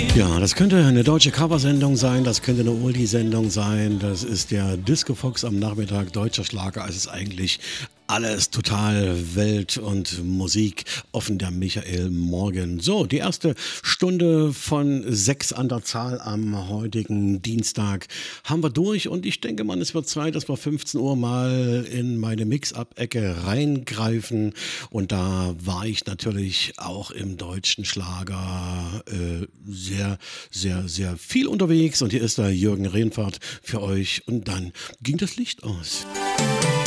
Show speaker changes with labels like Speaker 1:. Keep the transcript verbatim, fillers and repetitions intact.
Speaker 1: Ja, das könnte eine deutsche Coversendung sein, das könnte eine Oldie-Sendung sein. Das ist der Disco Fox am Nachmittag, deutscher Schlager. Es ist eigentlich alles total Welt und Musik offen, der Michael Morgan. So, die erste Stunde von sechs an der Zahl am heutigen Dienstag haben wir durch und ich denke, man, es wird Zeit, dass wir fünfzehn Uhr mal in meine Mix-Up-Ecke reingreifen und da war ich natürlich auch im deutschen Schlager äh, sehr, sehr, sehr viel unterwegs und hier ist der Jürgen Rehfahrt für euch und dann ging das Licht aus.